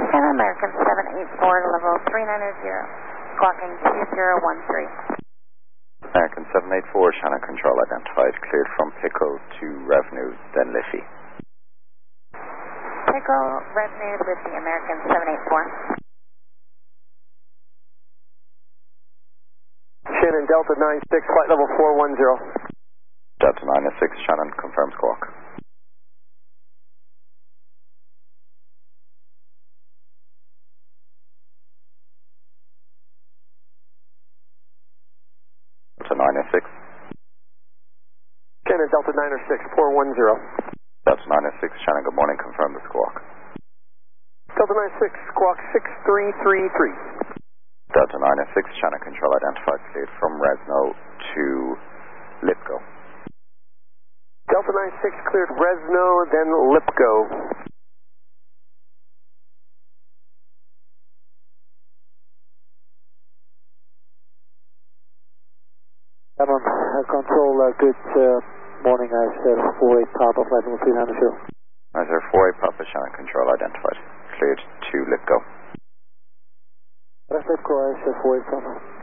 Shannon American 784, level 390, clocking 2013. American 784, Shannon control identified, cleared from Pickle to Revenue, then Liffey. Pickle, Revenue, Liffey, American 784. Shannon Delta 96, flight level 410. Delta 96, Shannon confirms squawk. Delta 96. Shannon Delta 96, 410. Delta 96, Shannon, good morning, confirm the squawk. Delta 96, squawk 6333. Delta 96, Shannon control identified, cleared from Resno to Lipko. Delta 96 cleared Resno, then Lipko. Control, good morning, I said 48 Papa, flight level 390. Azure 48 Papa, Shannon control identified, cleared to Lipko. Lipko, I said 48 Papa.